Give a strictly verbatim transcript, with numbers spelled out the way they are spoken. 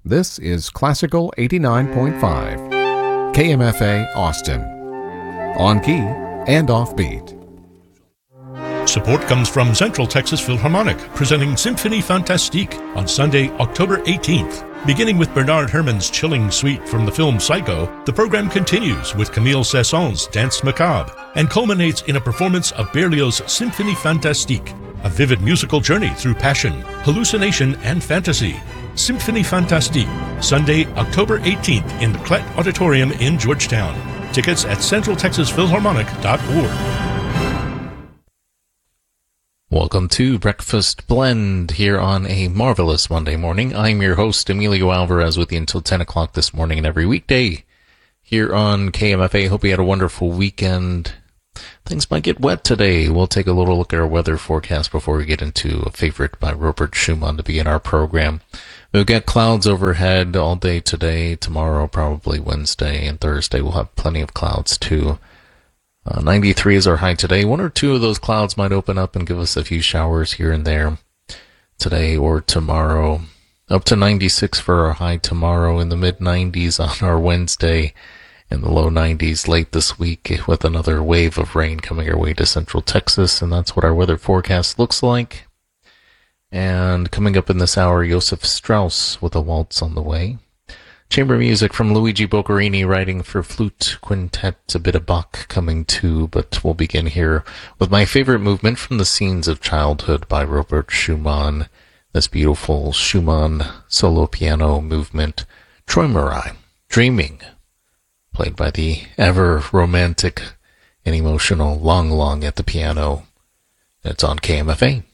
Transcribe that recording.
This is Classical eighty-nine point five, K M F A Austin. On key and offbeat. Support comes from Central Texas Philharmonic, presenting Symphonie Fantastique on Sunday, October eighteenth. Beginning with Bernard Herrmann's chilling suite from the film Psycho, the program continues with Camille Saint-Saëns's Danse Macabre and culminates in a performance of Berlioz' Symphonie Fantastique, a vivid musical journey through passion, hallucination, and fantasy. Symphonie Fantastique, Sunday, October eighteenth in the Klett Auditorium in Georgetown. Tickets at central texas philharmonic dot org. Welcome to Breakfast Blend here on a marvelous Monday morning. I'm your host, Emilio Alvarez, with you until ten o'clock this morning and every weekday here on K M F A. Hope you had a wonderful weekend. Things might get wet today. We'll take a little look at our weather forecast before we get into a favorite by Robert Schumann to begin our program. We've got clouds overhead all day today. Tomorrow, probably Wednesday and Thursday, we'll have plenty of clouds too. Uh, ninety-three is our high today. One or two of those clouds might open up and give us a few showers here and there today or tomorrow. Up to ninety-six for our high tomorrow, in the mid nineties on our Wednesday, in the low nineties late this week with another wave of rain coming our way to central Texas, and that's what our weather forecast looks like. And coming up in this hour, Joseph Strauss with a waltz on the way. Chamber music from Luigi Boccherini, writing for flute, quintet, a bit of Bach coming too, but we'll begin here with my favorite movement from the Scenes of Childhood by Robert Schumann, this beautiful Schumann solo piano movement, Träumerei, Dreaming, played by the ever romantic and emotional Lang Lang at the piano. It's on K M F A.